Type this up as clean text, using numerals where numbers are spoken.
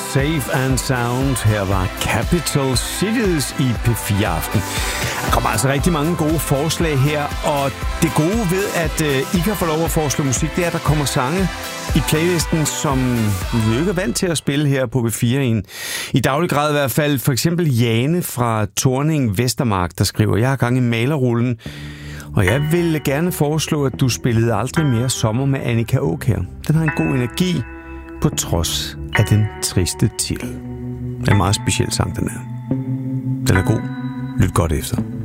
Safe and Sound. Her var Capital Cities i P4 Aften. Der kommer altså rigtig mange gode forslag her, og det gode ved, at I kan få lov at foreslå musik, det er, at der kommer sange i playlisten, som vi ikke er vant til at spille her på P4 i daglig grad i hvert fald. For eksempel Jane fra Torning Vestermark, der skriver: jeg har gang i malerrullen, og jeg vil gerne foreslå, at du spillede Aldrig mere sommer med Annika Aakjær. Den har en god energi, på trods af den triste titel. Det er en meget speciel sang, den er. Den er god. Lyt godt efter.